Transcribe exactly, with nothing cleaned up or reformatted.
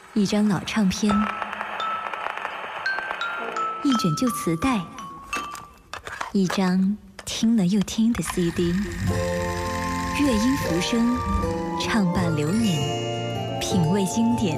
一张老唱片，一卷旧磁带，一张听了又听的 C D。乐音浮生，唱罢流年，品味经典。